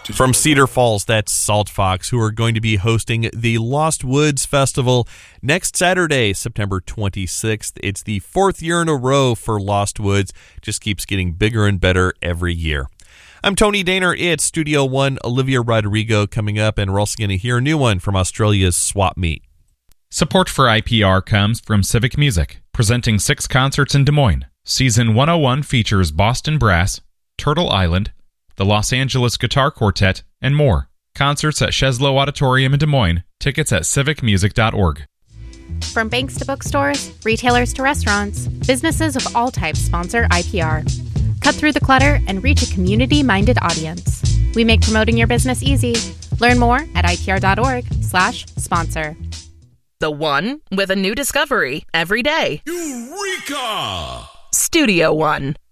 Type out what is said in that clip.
From Cedar Falls, that's Salt Fox, who are going to be hosting the Lost Woods Festival next Saturday, September 26th. It's the fourth year in a row for Lost Woods. Just keeps getting bigger and better every year. I'm Tony Daner. It's Studio One, Olivia Rodrigo coming up, and we're also going to hear a new one from Australia's Swap Meet. Support for IPR comes from Civic Music, presenting 6 concerts in Des Moines. Season 101 features Boston Brass, Turtle Island, the Los Angeles Guitar Quartet, and more. Concerts at Cheslow Auditorium in Des Moines. Tickets at civicmusic.org. From banks to bookstores, retailers to restaurants, businesses of all types sponsor IPR. Cut through the clutter and reach a community-minded audience. We make promoting your business easy. Learn more at ipr.org/sponsor. The One with a new discovery every day. Eureka! Studio One.